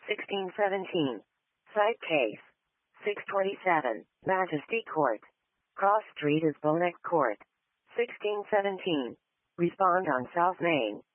1617. Cite case. 627. Majesty Court. Cross Street is Boneck Court. 1617. Respond on South Main.